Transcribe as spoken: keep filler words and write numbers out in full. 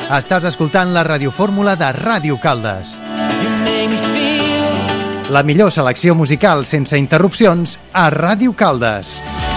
Estàs escoltant la radiofórmula de Ràdio Caldes. La millor selecció musical sense interrupcions a Ràdio Caldes.